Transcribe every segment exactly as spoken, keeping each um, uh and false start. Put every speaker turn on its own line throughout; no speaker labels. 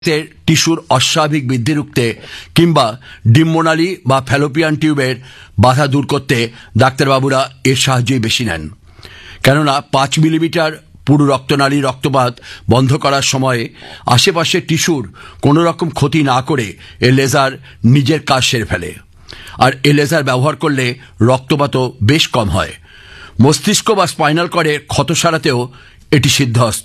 টিস্যুর অস্বাভাবিক বৃদ্ধি রুখতে কিংবা ডিম্বনালী বা ফ্যালোপিয়ান টিউবের বাধা দূর করতে ডাক্তারবাবুরা এর সাহায্যই বেশি নেন। কেননা পাঁচ মিলিমিটার পুরু রক্তনালী রক্তপাত বন্ধ করার সময়ে আশেপাশের টিস্যুর কোনো রকম ক্ষতি না করে এ লেজার নিজের কাজ সেরে ফেলে। আর এ লেজার ব্যবহার করলে রক্তপাতও বেশ কম হয়। মস্তিষ্ক বা স্পাইনাল কর্ডের ক্ষত সারাতেও এটি সিদ্ধহস্ত।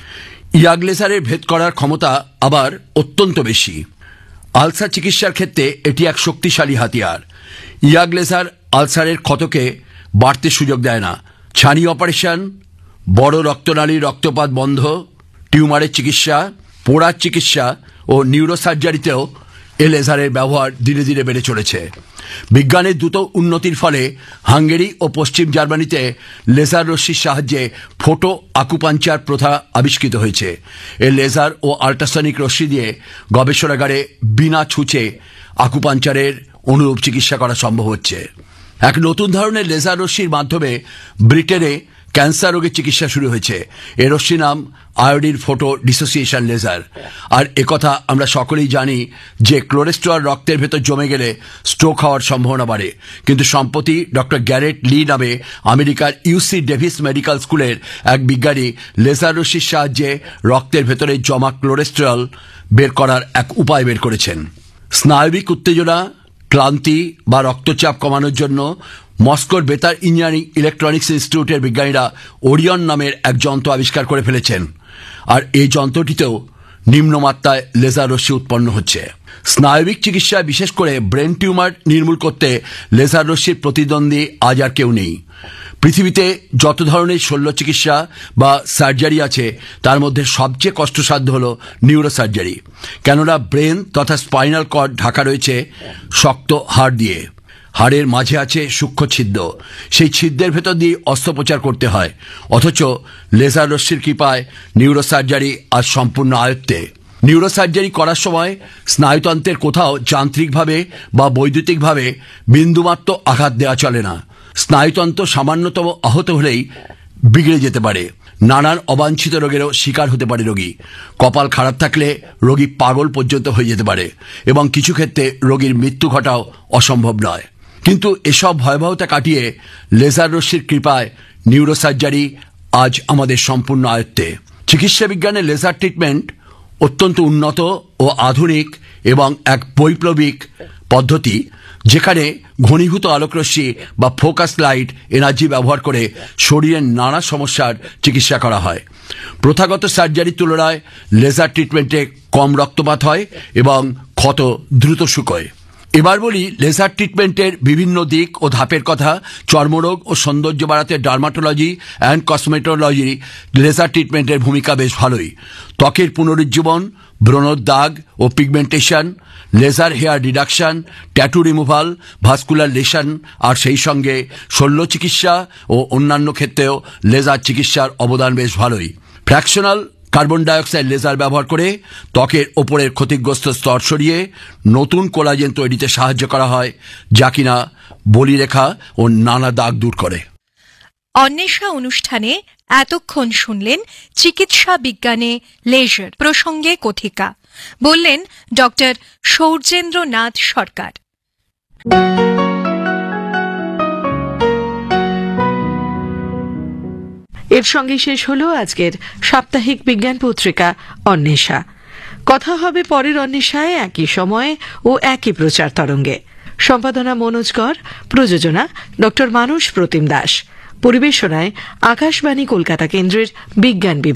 ইয়াগ লেজারের ভেদ করার ক্ষমতা আবার অত্যন্ত বেশি। আলসার চিকিৎসার ক্ষেত্রে এটি এক শক্তিশালী হাতিয়ার। ইয়াগ লেজার আলসারের ক্ষতকে বাড়তে সুযোগ দেয় না। ছানি অপারেশন, বড় রক্তনালীর রক্তপাত বন্ধ, টিউমারের চিকিৎসা, পোড়ার চিকিৎসা ও নিউরোসার্জারিতেও এ লেজারের ব্যবহার ধীরে ধীরে বেড়ে চলেছে। বিজ্ঞানের দ্রুত উন্নতির ফলে হাঙ্গেরি ও পশ্চিম জার্মানিতে লেজার রশ্মির সাহায্যে ফোটো আকুপাঞ্চার প্রথা আবিষ্কৃত হয়েছে। এই লেজার ও আল্ট্রাসনিক রশ্মি দিয়ে গবেষণাগারে বিনা ছুঁচে আকুপাঞ্চারের অনুরূপ চিকিৎসা করা সম্ভব হচ্ছে। এক নতুন ধরনের লেজার রশ্মির মাধ্যমে ব্রিটেনে ক্যান্সার রোগের চিকিৎসা শুরু হয়েছে। এর রশ্মি নাম আয়োডিন ফোটো ডিসোসিয়েশন লেজার। আর একথা আমরা সকলেই জানি যে কোলেস্টেরল রক্তের ভেতর জমে গেলে স্ট্রোক হওয়ার সম্ভাবনা বাড়ে। কিন্তু সম্প্রতি ডক্টর গ্যারেট লি নামে আমেরিকার ইউসি ডেভিস মেডিকেল স্কুলের এক বিজ্ঞানী লেজার রশ্মির সাহায্যে রক্তের ভেতরে জমা কোলেস্টেরল বের করার এক উপায় বের করেছেন। স্নায়বিক উত্তেজনা, ক্লান্তি বা রক্তচাপ কমানোর জন্য মস্কোর বেতার ইঞ্জিনিয়ারিং ইলেকট্রনিক্স ইনস্টিটিউটের বিজ্ঞানীরা ওরিয়ন নামের এক যন্ত্র আবিষ্কার করে ফেলেছেন। আর এই যন্ত্রটিতেও নিম্নমাত্রায় লেজার রশ্মি উৎপন্ন হচ্ছে। স্নায়বিক চিকিৎসায় বিশেষ করে ব্রেন টিউমার নির্মূল করতে লেজার রশ্মির প্রতিদ্বন্দ্বী আজ আর কেউ নেই। পৃথিবীতে যত ধরনের শল্য চিকিৎসা বা সার্জারি আছে তার মধ্যে সবচেয়ে কষ্টসাধ্য হল নিউরোসার্জারি। কেননা ব্রেন তথা স্পাইনাল কর্ড ঢাকা রয়েছে শক্ত হাড় দিয়ে। হাড়ের মাঝে আছে সূক্ষ্ম ছিদ্র, সেই ছিদ্রের ভেতর দিয়ে অস্ত্রোপচার করতে হয়। অথচ লেজার রশ্মির কৃপায় নিউরোসার্জারি আজ সম্পূর্ণ আয়ত্তে। নিউরোসার্জারি করার সময় স্নায়ুতন্ত্রের কোথাও যান্ত্রিকভাবে বা বৈদ্যুতিকভাবে বিন্দুমাত্র আঘাত দেওয়া চলে না। স্নায়ুতন্ত্র সামান্যতম আহত হলেই বিগড়ে যেতে পারে। নানান অবাঞ্ছিত রোগেরও শিকার হতে পারে রোগী। কপাল খারাপ থাকলে রোগী পাগল পর্যন্ত হয়ে যেতে পারে এবং কিছু ক্ষেত্রে রোগীর মৃত্যু ঘটাও অসম্ভব নয়। কিন্তু এসব ভয়াবহতা কাটিয়ে লেজার রশ্মির কৃপায় নিউরোসার্জারি আজ আমাদের সম্পূর্ণ আয়ত্তে। চিকিৎসা বিজ্ঞানে লেজার ট্রিটমেন্ট অত্যন্ত উন্নত ও আধুনিক এবং এক বৈপ্লবিক পদ্ধতি, যেখানে ঘনীভূত আলোকরশ্মি বা ফোকাস লাইট এনার্জি ব্যবহার করে শরীরের নানা সমস্যার চিকিৎসা করা হয়। প্রথাগত সার্জারির তুলনায় লেজার ট্রিটমেন্টে কম রক্তপাত হয় এবং ক্ষত দ্রুত শুকোয়। এবার বলি লেজার ট্রিটমেন্টের বিভিন্ন দিক ও ধাপের কথা। চর্মরোগ ও সৌন্দর্য বাড়াতে ডার্মাটোলজি অ্যান্ড কসমেটোলজি লেজার ট্রিটমেন্টের ভূমিকা বেশ ভালোই। ত্বকের পুনরুজ্জীবন, ব্রণর দাগ ও pigmentation, laser hair reduction, tattoo removal, vascular lesson, আর সেই সঙ্গে শল্য চিকিৎসা ও অন্যান্য ক্ষেত্রেও লেজার চিকিৎসার অবদান বেশ ভালোই। ফ্র্যাকশনাল কার্বন ডাইঅক্সাইড লেজার ব্যবহার করে ত্বকের ওপরের ক্ষতিগ্রস্ত স্তর সরিয়ে নতুন কোলাজেন তৈরিতে সাহায্য করা হয়, যা কিনা বলিরেখা ও নানা দাগ দূর করে।
অন্বেষা অনুষ্ঠানে এতক্ষণ শুনলেন চিকিৎসা বিজ্ঞানে লেজার প্রসঙ্গে কথিকা। বললেন ডক্টর সৌর্যেন্দ্রনাথ সরকার।
এর সঙ্গে শেষ হলো আজকের সাপ্তাহিক বিজ্ঞান পত্রিকা অন্বেষা। কথা হবে পরের অন্বেষায় একই সময়ে ও একই প্রচার তরঙ্গে। সম্পাদনা মনোজ কর, প্রযোজনা ডক্টর মানস প্রতিম দাস, পরিবেশনায় আকাশবাণী কলকাতা কেন্দ্রের বিজ্ঞান বিভাগ।